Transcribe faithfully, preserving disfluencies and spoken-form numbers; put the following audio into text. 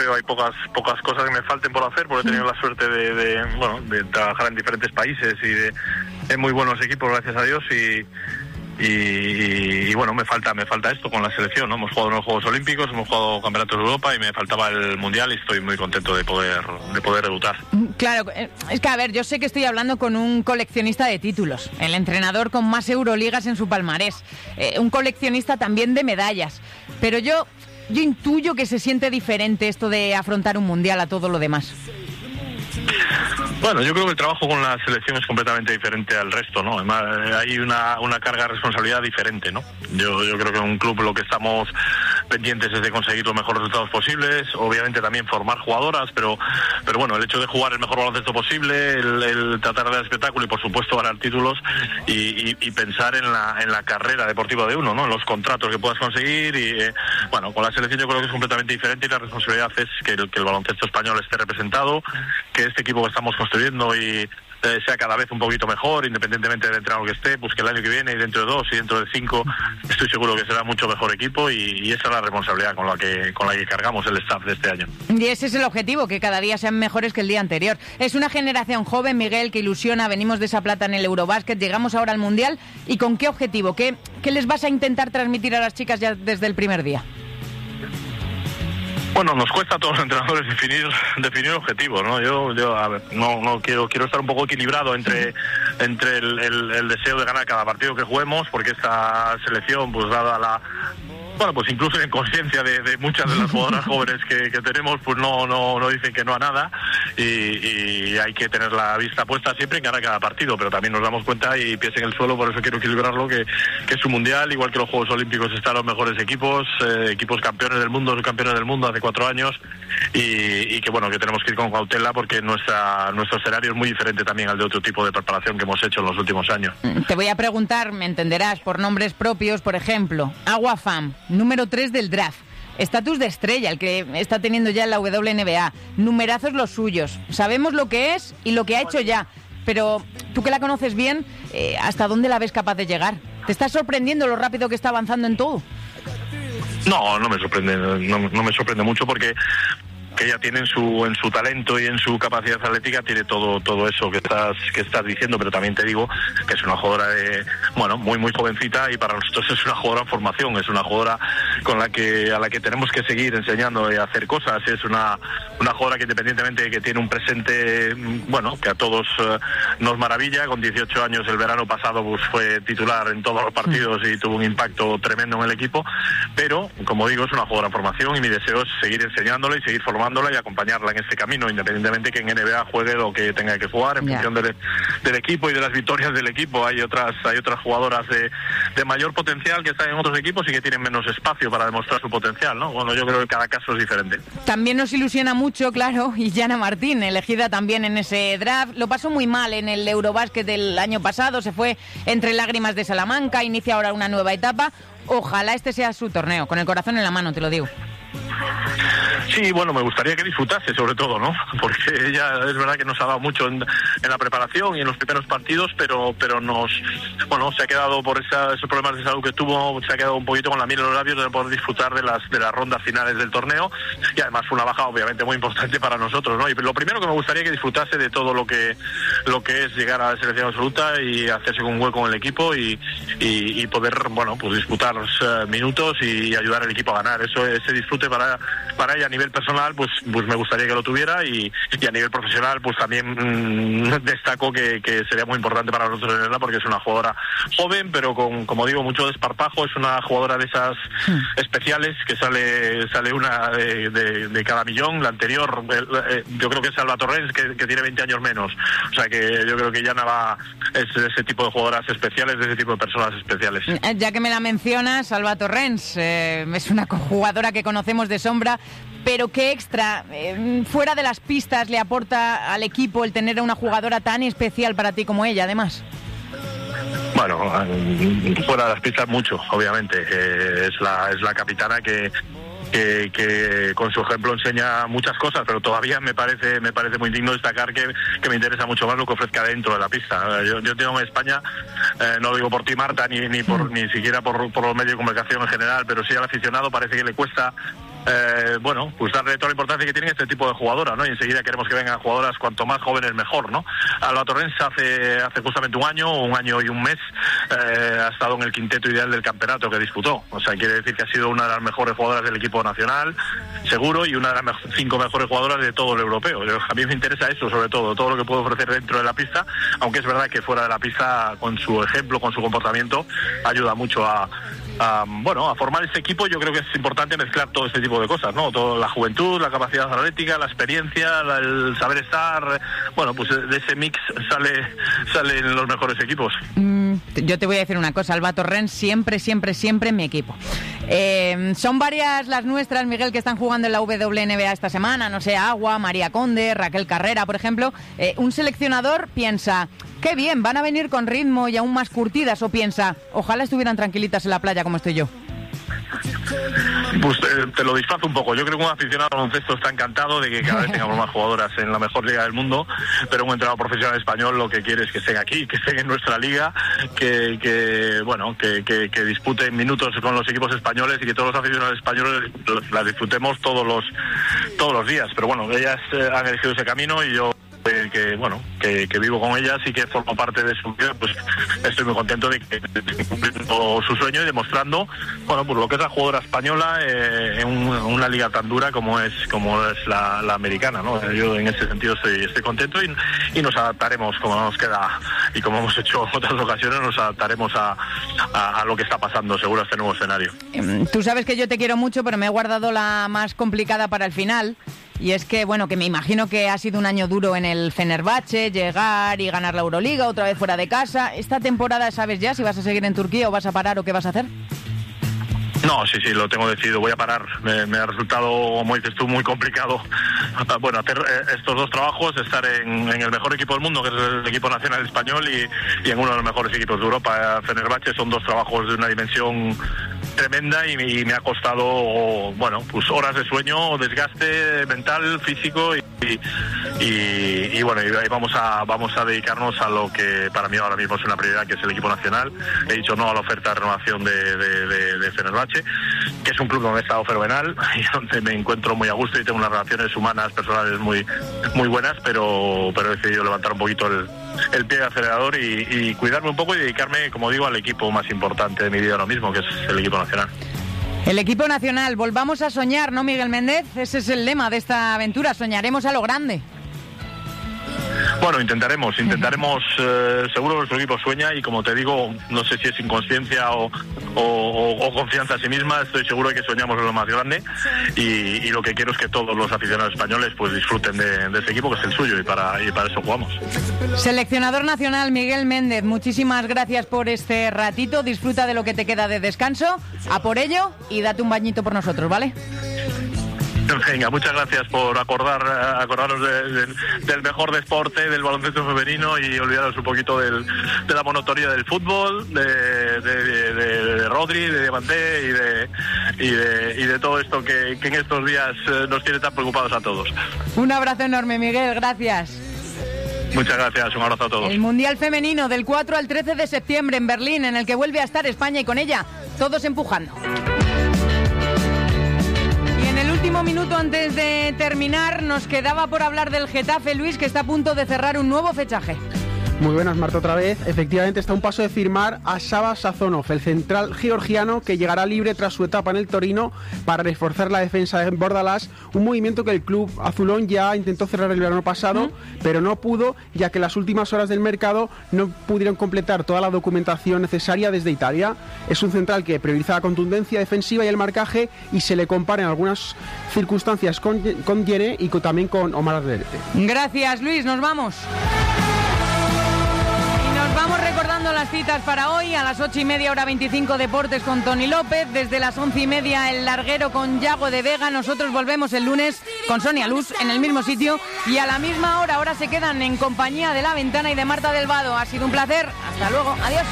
creo hay pocas pocas cosas que me falten por hacer, porque he tenido la suerte de, de bueno de trabajar en diferentes países y de en muy buenos equipos, gracias a Dios, y Y, y, y bueno, me falta me falta esto con la selección, ¿no? Hemos jugado en los Juegos Olímpicos, hemos jugado Campeonatos de Europa y me faltaba el Mundial, y estoy muy contento de poder de poder debutar. Claro, es que a ver, yo sé que estoy hablando con un coleccionista de títulos, el entrenador con más Euroligas en su palmarés, eh, un coleccionista también de medallas, pero yo, yo intuyo que se siente diferente esto de afrontar un Mundial a todo lo demás. Bueno, yo creo que el trabajo con la selección es completamente diferente al resto, ¿no? Además, hay una, una carga de responsabilidad diferente, ¿no? Yo, yo creo que en un club lo que estamos pendientes es de conseguir los mejores resultados posibles, obviamente también formar jugadoras, pero pero bueno, el hecho de jugar el mejor baloncesto posible, el, el tratar de dar espectáculo y por supuesto ganar títulos y, y, y pensar en la en la carrera deportiva de uno, ¿no? En los contratos que puedas conseguir y eh, bueno, con la selección yo creo que es completamente diferente, y la responsabilidad es que el, que el baloncesto español esté representado, que este equipo que estamos construyendo y eh, sea cada vez un poquito mejor, independientemente del entrenador que esté, pues que el año que viene y dentro de dos y dentro de cinco estoy seguro que será mucho mejor equipo, y, y esa es la responsabilidad con la que con la que cargamos el staff de este año. Y ese es el objetivo, que cada día sean mejores que el día anterior. Es una generación joven, Miguel, que ilusiona, venimos de esa plata en el Eurobásquet, llegamos ahora al Mundial, ¿y con qué objetivo? ¿Qué, qué les vas a intentar transmitir a las chicas ya desde el primer día? Bueno, nos cuesta a todos los entrenadores definir definir objetivos, ¿no? Yo, yo a ver, no, no quiero quiero estar un poco equilibrado entre entre el, el, el deseo de ganar cada partido que juguemos, porque esta selección, pues dada la bueno, pues incluso en conciencia de, de muchas de las jugadoras jóvenes que, que tenemos, pues no no no dicen que no a nada, y, y hay que tener la vista puesta siempre en ganar cada partido, pero también nos damos cuenta y pies en el suelo, por eso quiero equilibrarlo, que, que es un mundial, igual que los Juegos Olímpicos están los mejores equipos, eh, equipos campeones del mundo, campeones del mundo hace cuatro años, y, y que bueno, que tenemos que ir con cautela, porque nuestra nuestro escenario es muy diferente también al de otro tipo de preparación que hemos hecho en los últimos años. Te voy a preguntar, me entenderás, por nombres propios, por ejemplo, Agua Fam, número tres del draft. Estatus de estrella, el que está teniendo ya en la W N B A. Numerazos los suyos. Sabemos lo que es y lo que ha hecho ya. Pero tú que la conoces bien, eh, ¿hasta dónde la ves capaz de llegar? ¿Te está sorprendiendo lo rápido que está avanzando en todo? No, no me sorprende, no, no me sorprende mucho, porque que ella tiene en su en su talento y en su capacidad atlética, tiene todo todo eso que estás que estás diciendo, pero también te digo que es una jugadora de, bueno, muy muy jovencita, y para nosotros es una jugadora en formación, es una jugadora con la que a la que tenemos que seguir enseñando a hacer cosas, es una una jugadora que, independientemente de que tiene un presente, bueno, que a todos uh, nos maravilla, con dieciocho años el verano pasado pues fue titular en todos los partidos y tuvo un impacto tremendo en el equipo, pero como digo, es una jugadora en formación, y mi deseo es seguir enseñándola y seguir formándola y acompañarla en este camino, independientemente que en N B A juegue lo que tenga que jugar en yeah. función del, del equipo y de las victorias del equipo. Hay otras hay otras jugadoras de, de mayor potencial que están en otros equipos y que tienen menos espacio para demostrar su potencial, ¿no? Bueno, yo creo que cada caso es diferente. También nos ilusiona mucho, claro, y Yana Martín, elegida también en ese draft. Lo pasó muy mal en el Eurobásquet del año pasado, se fue entre lágrimas de Salamanca, inicia ahora una nueva etapa. Ojalá este sea su torneo, con el corazón en la mano, te lo digo. Sí, bueno, me gustaría que disfrutase, sobre todo, ¿no? Porque ella es verdad que nos ha dado mucho en, en la preparación y en los primeros partidos, pero pero nos, bueno, se ha quedado por esa, esos problemas de salud que tuvo, se ha quedado un poquito con la miel en los labios de poder disfrutar de las de las rondas finales del torneo, y además fue una baja obviamente muy importante para nosotros, ¿no? Y lo primero que me gustaría que disfrutase de todo lo que lo que es llegar a la selección absoluta y hacerse con un hueco en el equipo y, y, y poder, bueno, pues disputar los uh, minutos y ayudar al equipo a ganar. Eso, ese disfrute para para ella a nivel personal, pues pues me gustaría que lo tuviera, y, y a nivel profesional pues también mmm, destaco que, que sería muy importante para nosotros tenerla, porque es una jugadora joven pero con, como digo, mucho desparpajo, es una jugadora de esas mm. especiales que sale sale una de, de, de cada millón. La anterior el, eh, yo creo que es Alba Torrens, que, que tiene veinte años menos, o sea que yo creo que Yana va es de ese tipo de jugadoras especiales, de ese tipo de personas especiales. Ya que me la mencionas, Alba Torrens eh, es una jugadora que conocemos de sombra, pero ¿qué extra, eh, fuera de las pistas, le aporta al equipo el tener a una jugadora tan especial para ti como ella, además? Bueno, fuera de las pistas mucho, obviamente. Eh, es la es la capitana que, que que con su ejemplo enseña muchas cosas, pero todavía me parece me parece muy digno destacar que, que me interesa mucho más lo que ofrezca dentro de la pista. Yo, yo tengo en España, eh, no lo digo por ti, Marta, ni ni por ni siquiera por, por los medios de comunicación en general, pero sí al aficionado parece que le cuesta eh, bueno, pues darle toda la importancia que tienen este tipo de jugadoras, ¿no? Y enseguida queremos que vengan jugadoras cuanto más jóvenes mejor, ¿no? Alba Torrens hace, hace justamente un año, un año y un mes, eh, ha estado en el quinteto ideal del campeonato que disputó. O sea, quiere decir que ha sido una de las mejores jugadoras del equipo nacional, seguro, y una de las me- cinco mejores jugadoras de todo el europeo. Yo, a mí me interesa eso, sobre todo, todo lo que puede ofrecer dentro de la pista, aunque es verdad que fuera de la pista, con su ejemplo, con su comportamiento, ayuda mucho a, a bueno, a formar este equipo. Yo creo que es importante mezclar todo este tipo de cosas, ¿no? Toda la juventud, la capacidad atlética, la experiencia, la, el saber estar, bueno, pues de ese mix sale salen los mejores equipos. Mm, yo te voy a decir una cosa, Alba Torrens siempre, siempre, siempre en mi equipo. Eh, son varias las nuestras, Miguel, que están jugando en la W N B A esta semana, no sé, Agua, María Conde, Raquel Carrera, por ejemplo. Eh, un seleccionador piensa, qué bien, van a venir con ritmo y aún más curtidas, o piensa, ojalá estuvieran tranquilitas en la playa como estoy yo. Pues eh, te lo disfrazo un poco. Yo creo que un aficionado al baloncesto está encantado de que cada vez tengamos más jugadoras en la mejor liga del mundo, pero un entrenador profesional español lo que quiere es que estén aquí, que estén en nuestra liga, que, que bueno, que, que, que disputen minutos con los equipos españoles y que todos los aficionados españoles la disfrutemos todos los todos los días. Pero bueno, ellas eh, han elegido ese camino y yo que, que bueno que, que vivo con ellas y que formo parte de su vida, pues estoy muy contento de que estén cumpliendo su sueño y demostrando, bueno, pues lo que es la jugadora española eh, en un, una liga tan dura como es como es la, la americana, ¿no? Yo en ese sentido estoy, estoy contento y, y nos adaptaremos, como nos queda y como hemos hecho en otras ocasiones, nos adaptaremos a, a, a lo que está pasando seguro a este nuevo escenario. Tú sabes que yo te quiero mucho, pero me he guardado la más complicada para el final. Y es que, bueno, que me imagino que ha sido un año duro en el Fenerbahce, llegar y ganar la Euroliga, otra vez fuera de casa. ¿Esta temporada sabes ya si vas a seguir en Turquía o vas a parar o qué vas a hacer? No, sí, sí, lo tengo decidido, voy a parar. Me, me ha resultado, como dices tú, muy complicado, bueno, hacer eh, estos dos trabajos, estar en, en el mejor equipo del mundo, que es el equipo nacional español, y, y en uno de los mejores equipos de Europa. Fenerbahce son dos trabajos de una dimensión tremenda y, y me ha costado, bueno, pues horas de sueño, desgaste mental, físico y, y, y bueno, y vamos a vamos a dedicarnos a lo que para mí ahora mismo es una prioridad, que es el equipo nacional. He dicho no a la oferta de renovación de, de, de, de Fenerbahce, que es un club donde he estado fenomenal y donde me encuentro muy a gusto y tengo unas relaciones humanas, personales muy muy buenas, pero pero he decidido levantar un poquito el, el pie de acelerador y, y cuidarme un poco y dedicarme, como digo, al equipo más importante de mi vida ahora mismo, que es el equipo nacional. El equipo nacional, volvamos a soñar, ¿no, Miguel Méndez? Ese es el lema de esta aventura, soñaremos a lo grande. Bueno, intentaremos, intentaremos, eh, seguro que nuestro equipo sueña y como te digo, no sé si es inconsciencia o, o, o, o confianza en sí misma, estoy seguro de que soñamos en lo más grande y, y lo que quiero es que todos los aficionados españoles pues disfruten de, de ese equipo que es el suyo y para, y para eso jugamos. Seleccionador nacional Miguel Méndez, muchísimas gracias por este ratito, disfruta de lo que te queda de descanso, a por ello y date un bañito por nosotros, ¿vale? Venga, muchas gracias por acordar acordaros de, de, del mejor deporte, del baloncesto femenino y olvidaros un poquito del, de la monotonía del fútbol, de, de, de, de, de Rodri, de Diamante y de, y de y de todo esto que, que en estos días nos tiene tan preocupados a todos. Un abrazo enorme, Miguel, gracias. Muchas gracias, un abrazo a todos. El Mundial Femenino del cuatro al trece de septiembre en Berlín, en el que vuelve a estar España y con ella todos empujando. Último minuto antes de terminar, nos quedaba por hablar del Getafe, Luis, que está a punto de cerrar un nuevo fichaje. Muy buenas, Marta, otra vez. Efectivamente está a un paso de firmar a Sava Sazonov, el central georgiano que llegará libre tras su etapa en el Torino para reforzar la defensa de Bordalás, un movimiento que el club azulón ya intentó cerrar el verano pasado, ¿Mm? pero no pudo, ya que las últimas horas del mercado no pudieron completar toda la documentación necesaria desde Italia. Es un central que prioriza la contundencia defensiva y el marcaje y se le compara en algunas circunstancias con, con Yene y con, también con Omar Arderete. Gracias, Luis, nos vamos. Vamos recordando las citas para hoy. A las ocho y media, hora veinticinco, Deportes con Tony López. Desde las once y media, El Larguero con Yago de Vega. Nosotros volvemos el lunes con Sonia Luz en el mismo sitio y a la misma hora. Ahora se quedan en compañía de La Ventana y de Marta del Vado. Ha sido un placer. Hasta luego. Adiós.